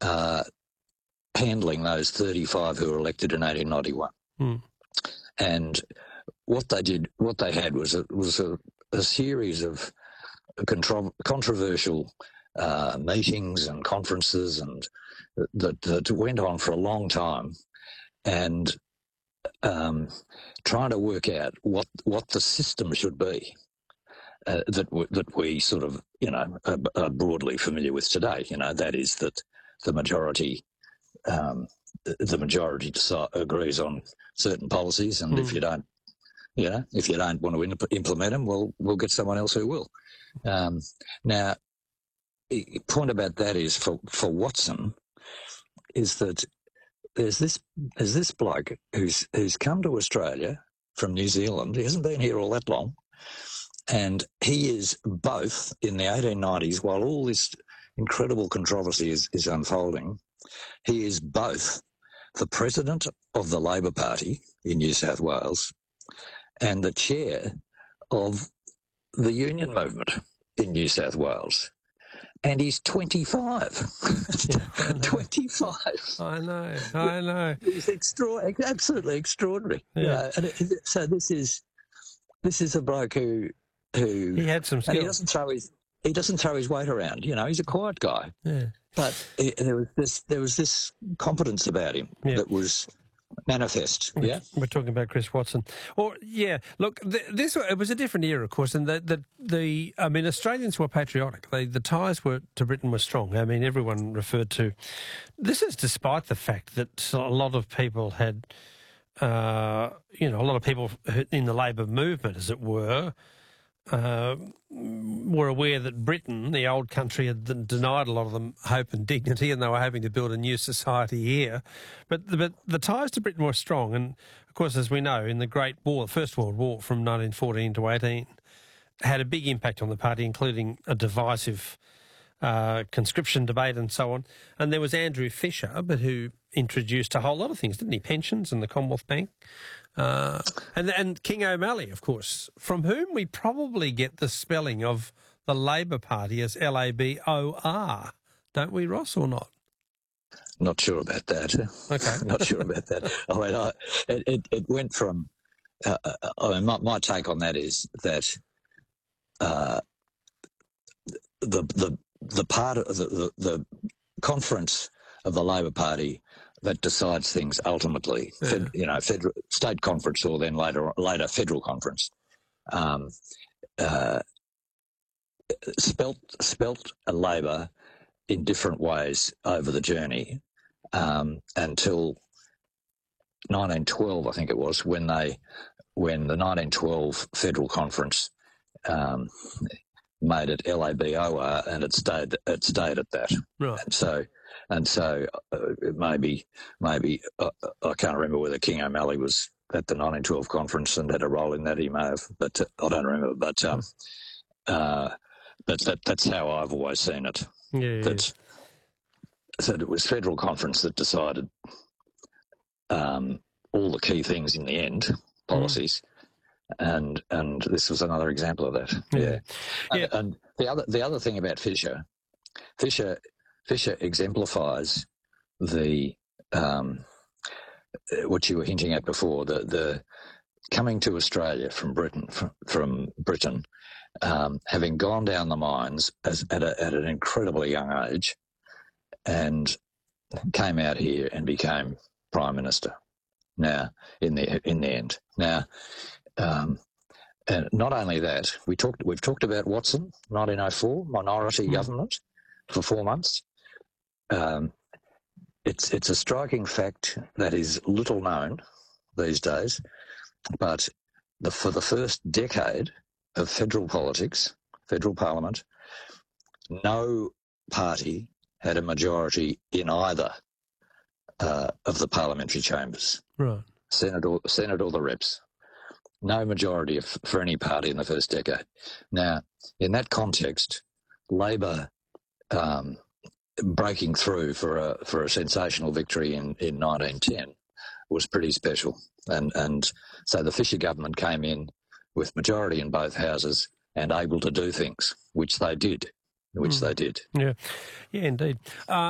handling those 35 who were elected in 1891. And what they had was a series of controversial meetings and conferences, and that went on for a long time, and trying to work out what the system should be that we sort of are broadly familiar with today. That is that the majority agrees on certain policies, and if you don't want to implement them, we'll get someone else who will. Now, the point about that is for Watson is that there's this bloke who's come to Australia from New Zealand. He hasn't been here all that long, and he is both in the 1890s, while all this incredible controversy is unfolding. He is both the president of the Labor Party in New South Wales and the chair of the union movement in New South Wales. And he's 25. 25. I know. It's absolutely extraordinary. Yeah. So this is a bloke who he had some skills. He doesn't throw his weight around. He's a quiet guy. Yeah. But there was this competence about him that was manifest. Yeah, we're talking about Chris Watson. Look, it was a different era, of course, and Australians were patriotic. The ties to Britain were strong. I mean, everyone referred to this is despite the fact that a lot of people had, a lot of people in the Labor movement, as it were aware that Britain, the old country, had denied a lot of them hope and dignity, and they were hoping to build a new society here. But the ties to Britain were strong, and of course, as we know, in the Great War, First World War from 1914 to 18, had a big impact on the party, including a divisive conscription debate and so on. And there was Andrew Fisher, but who introduced a whole lot of things, didn't he? Pensions and the Commonwealth Bank. And King O'Malley, of course, from whom we probably get the spelling of the Labor Party as Labor, don't we, Ross, or not? Not sure about that. Okay. Not sure about that. It went from... my take on that is that the part of the conference of the Labor Party that decides things ultimately, state conference or then later federal conference, spelt a Labor in different ways over the journey until 1912, I think it was, when the 1912 federal conference made it LABOR, and it stayed at that. Right. And so maybe I can't remember whether King O'Malley was at the 1912 conference and had a role in that. He may have, but I don't remember. But that's how I've always seen it. Yeah. So it was federal conference that decided all the key things in the end, policies. And this was another example of that. Yeah. And the other thing about Fisher exemplifies the what you were hinting at before, the coming to Australia from Britain, having gone down the mines at an incredibly young age, and came out here and became Prime Minister. Now, in the end, now. And not only that, we've talked about Watson, 1904, minority government for 4 months. It's a striking fact that is little known these days, but for the first decade of federal politics, federal parliament, no party had a majority in either of the parliamentary chambers, right? Senate or the Reps. No majority for any party in the first decade. Now, in that context, Labor breaking through for a sensational victory in 1910 was pretty special. And so the Fisher government came in with majority in both houses and able to do things, which they did. Yeah, indeed.